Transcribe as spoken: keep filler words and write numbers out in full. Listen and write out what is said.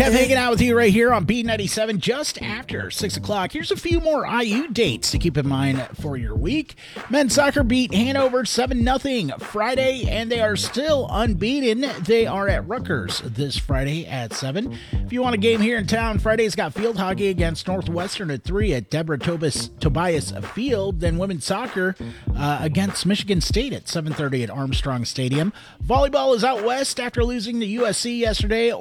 Kev hanging out with you right here on B ninety-seven just after six o'clock. Here's a few more I U dates to keep in mind for your week. Men's soccer beat Hanover seven nothing Friday, and they are still unbeaten. They are at Rutgers this Friday at seven. If you want a game here in town, Friday's got field hockey against Northwestern at three at Deborah Tobias, Tobias Field. Then women's soccer uh, against Michigan State at seven thirty at Armstrong Stadium. Volleyball is out west after losing to U S C yesterday.